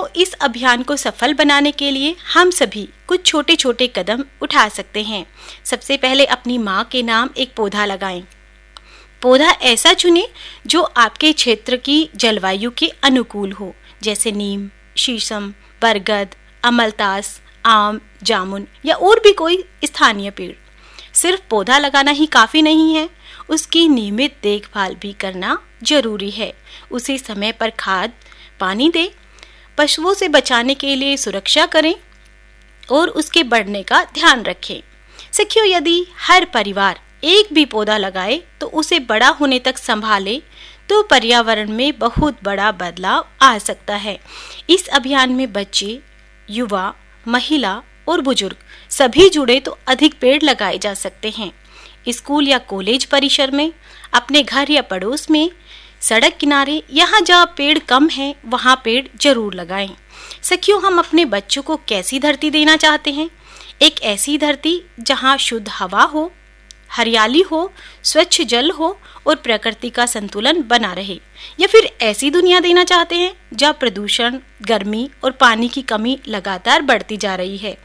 इस अभियान को सफल बनाने के लिए हम सभी कुछ छोटे छोटे कदम उठा सकते हैं। सबसे पहले अपनी माँ के नाम एक पौधा लगाएं। पौधा ऐसा चुनें जो आपके क्षेत्र की जलवायु के अनुकूल हो, जैसे नीम, शीशम, बरगद, अमलतास, आम, जामुन या और भी कोई स्थानीय पेड़। सिर्फ पौधा लगाना ही काफ़ी नहीं है, उसकी नियमित देखभाल भी करना जरूरी है। उसे समय पर खाद पानी दें, पशुओं से बचाने के लिए सुरक्षा करें और उसके बढ़ने का ध्यान रखें। साथियों, यदि हर परिवार एक भी पौधा लगाए तो उसे बड़ा होने तक संभाले तो पर्यावरण में बहुत बड़ा बदलाव आ सकता है। इस अभियान में बच्चे, युवा, महिला और बुजुर्ग सभी जुड़े तो अधिक पेड़ लगाए जा सकते हैं। स्कूल या कॉलेज परिसर में, अपने घर या पड़ोस में, सड़क किनारे, यहाँ जहाँ पेड़ कम हैं वहाँ पेड़ जरूर लगाएं। सखियों, हम अपने बच्चों को कैसी धरती देना चाहते हैं? एक ऐसी धरती जहाँ शुद्ध हवा हो, हरियाली हो, स्वच्छ जल हो और प्रकृति का संतुलन बना रहे, या फिर ऐसी दुनिया देना चाहते हैं जहाँ प्रदूषण, गर्मी और पानी की कमी लगातार बढ़ती जा रही है?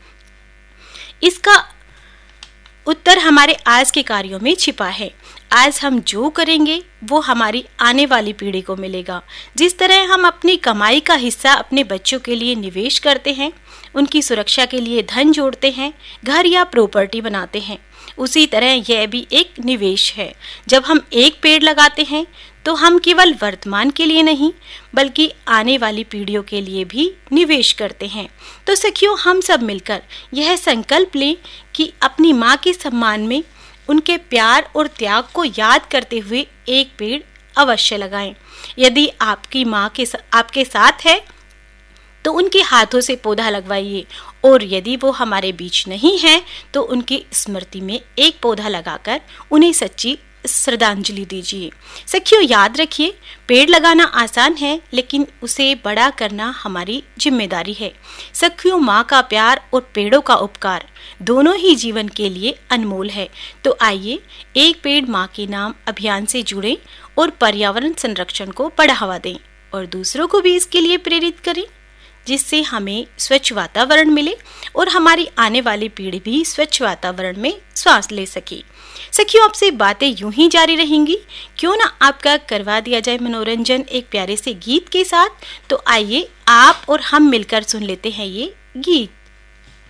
इसका उत्तर हमारे आज के कार्यों में छिपा है। आज हम जो करेंगे वो हमारी आने वाली पीढ़ी को मिलेगा। जिस तरह हम अपनी कमाई का हिस्सा अपने बच्चों के लिए निवेश करते हैं, उनकी सुरक्षा के लिए धन जोड़ते हैं, घर या प्रॉपर्टी बनाते हैं, उसी तरह यह भी एक निवेश है। जब हम एक पेड़ लगाते हैं तो हम केवल वर्तमान के लिए नहीं बल्कि आने वाली पीढ़ियों के लिए भी निवेश करते हैं। तो सखियों, हम सब मिलकर यह संकल्प लें कि अपनी माँ के सम्मान में, उनके प्यार और त्याग को याद करते हुए एक पेड़ अवश्य लगाएं। यदि आपकी माँ आपके साथ है तो उनके हाथों से पौधा लगवाइए, और यदि वो हमारे बीच नहीं है तो उनकी स्मृति में एक पौधा लगाकर उन्हें सच्ची श्रद्धांजलि दीजिए। सखियों, याद रखिए, पेड़ लगाना आसान है लेकिन उसे बड़ा करना हमारी जिम्मेदारी है। सखियों, माँ का प्यार और पेड़ों का उपकार दोनों ही जीवन के लिए अनमोल है। तो आइए एक पेड़ माँ के नाम अभियान से जुड़ें और पर्यावरण संरक्षण को बढ़ावा दें और दूसरों को भी इसके लिए प्रेरित करें, जिससे हमें स्वच्छ वातावरण मिले और हमारी आने वाली पीढ़ी भी स्वच्छ वातावरण में सांस ले सके। सखियों, आपसे बातें यूं ही जारी रहेंगी। क्यों ना आपका करवा दिया जाए मनोरंजन एक प्यारे से गीत के साथ। तो आइए आप और हम मिलकर सुन लेते हैं ये गीत।